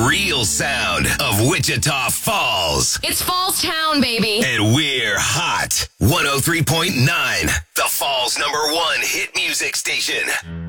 real sound of Wichita Falls. It's Falls Town, baby. And we're hot. 103.9, the Falls #1 hit music station.